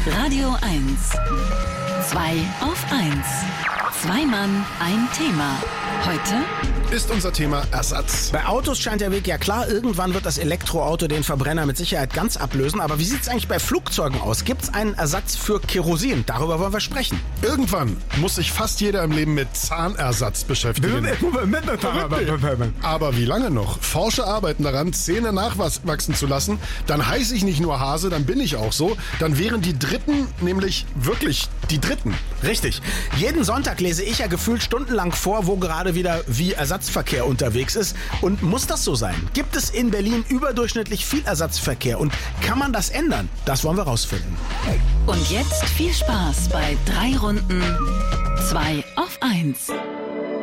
Radio 1. 2 auf 1. Zwei Mann, ein Thema. Heute ist unser Thema Ersatz. Bei Autos scheint der Weg ja klar, irgendwann wird das Elektroauto den Verbrenner mit Sicherheit ganz ablösen. Aber wie sieht es eigentlich bei Flugzeugen aus? Gibt es einen Ersatz für Kerosin? Darüber wollen wir sprechen. Irgendwann muss sich fast jeder im Leben mit Zahnersatz beschäftigen. Aber wie lange noch? Forscher arbeiten daran, Zähne nachwachsen zu lassen. Dann heiße ich nicht nur Hase, dann bin ich auch so. Dann wären die Dritten nämlich wirklich die Dritten. Richtig. Jeden Sonntag lese ich ja gefühlt stundenlang vor, wo gerade wieder wie Ersatzverkehr unterwegs ist. Und muss das so sein? Gibt es in Berlin überdurchschnittlich viel Ersatzverkehr? Und kann man das ändern? Das wollen wir rausfinden. und jetzt viel Spaß bei 3 Runden 2 auf 1.